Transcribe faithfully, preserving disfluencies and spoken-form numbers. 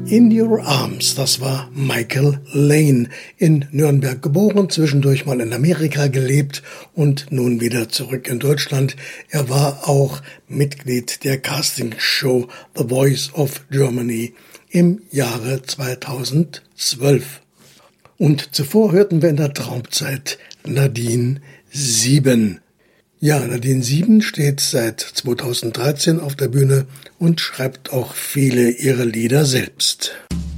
In Your Arms, das war Michael Lane, in Nürnberg geboren, zwischendurch mal in Amerika gelebt und nun wieder zurück in Deutschland. Er war auch Mitglied der Castingshow The Voice of Germany im Jahre zweitausendzwölf. Und zuvor hörten wir in der Traumzeit Nadine Sieben. Ja, Nadine Sieben steht seit zweitausenddreizehn auf der Bühne und schreibt auch viele ihrer Lieder selbst.